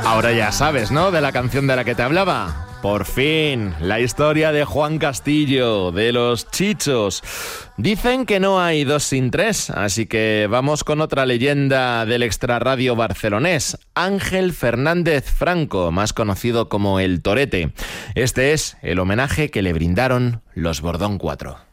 Ahora ya sabes, ¿no?, de la canción de la que te hablaba. Por fin, la historia de Juan Castillo, de los Chichos. Dicen que no hay 2 sin 3, así que vamos con otra leyenda del extrarradio barcelonés, Ángel Fernández Franco, más conocido como El Torete. Este es el homenaje que le brindaron los Bordón 4.